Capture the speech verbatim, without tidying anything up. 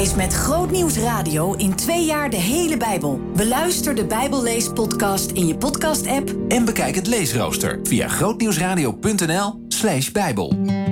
Lees met Grootnieuws Radio in twee jaar de hele Bijbel. Beluister de Bijbelleespodcast in je podcast-app. En bekijk het leesrooster via grootnieuwsradio punt n l slash bijbel.